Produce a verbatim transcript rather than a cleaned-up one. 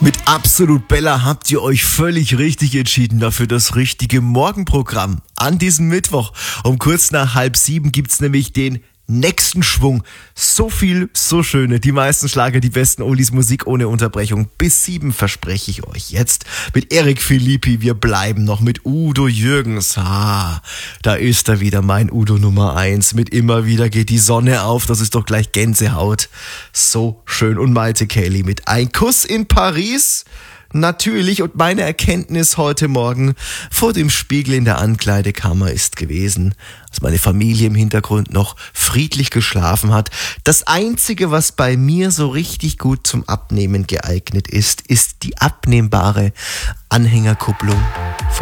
Mit Absolut Bella habt ihr euch völlig richtig entschieden dafür das richtige Morgenprogramm. An diesem Mittwoch um kurz nach halb sieben gibt's nämlich den nächsten Schwung. So viel, so schöne, die meisten Schlager, die besten Oldies, Musik ohne Unterbrechung. Bis sieben verspreche ich euch jetzt mit Eric Philippi. Wir bleiben noch mit Udo Jürgens. Ah, da ist er wieder, mein Udo Nummer eins. Mit immer wieder geht die Sonne auf, das ist doch gleich Gänsehaut. So schön. Und Malte Kelly mit Ein Kuss in Paris. Natürlich, und meine Erkenntnis heute Morgen vor dem Spiegel in der Ankleidekammer ist gewesen, dass meine Familie im Hintergrund noch friedlich geschlafen hat. Das Einzige, was bei mir so richtig gut zum Abnehmen geeignet ist, ist die abnehmbare Anhängerkupplung von